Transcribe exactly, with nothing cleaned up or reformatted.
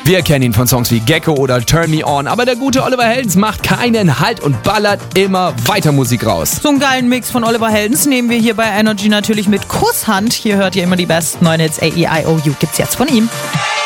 Wir kennen ihn von Songs wie Gecko oder Turn Me On, aber der gute Oliver Heldens macht keinen Halt und ballert immer weiter Musik raus. So einen geilen Mix von Oliver Heldens nehmen wir hier bei Energy natürlich mit Kusshand. Hier hört ihr immer die besten neuen Hits. A E I O U gibt's jetzt von ihm.